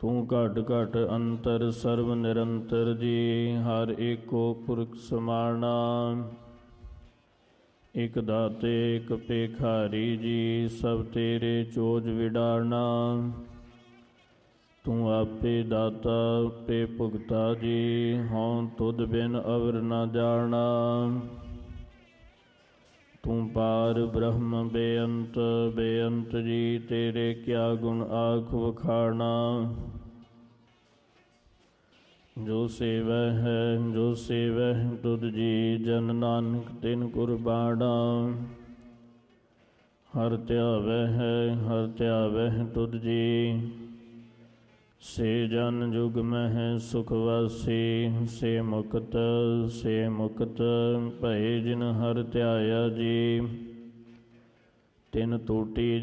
ਤੂੰ ਘਟ ਘਟ ਅੰਤਰ ਸਰਬ ਨਿਰੰਤਰ ਜੀ। ਹਰ ਏਕੋ ਪੁਰਖ ਸਮਾਣਾ, ਇਕ ਦਾਤੇ ਇਕ ਭੇਖਾਰੀ ਜੀ। ਸਭ ਤੇਰੇ ਚੋਜ ਵਿਡਾਰਨਾ, ਤੂੰ ਆਪੇ ਦਾਤਾ ਆਪੇ ਭੁਗਤਾ ਜੀ। ਹਉ ਤੁਧ ਬਿਨ ਅਵਰ ਨਾ ਜਾਣਾ, ਤੂੰ ਪਾਰ ਬ੍ਰਹਮ ਬੇਅੰਤ ਬੇਅੰਤ ਜੀ। ਤੇਰੇ ਕਿਆ ਗੁਣ ਆਖ ਵਖਾਣਾ, ਜੋ ਸੇਵੈ ਹੈ ਜੋ ਸੇਵੈ ਤੁਧ ਜੀ। ਜਨ ਨਾਨਕ ਤਿਨ ਕੁਰਬਾਨਾ, ਹਰ ਧਿਆਵੈ ਹੈ ਹਰ ਧਿਆਵੈ ਤੁਧ ਜੀ। ਸੇ ਜਨ ਜੁਗ ਮਹਿ ਸੁਖ ਵਾਸੀ, ਸੇ ਮੁਕਤ ਭਏ ਜਿਨ ਹਰ ਧਿਆਇਆ ਜੀ। ਤਿਨ ਟੂਟੀ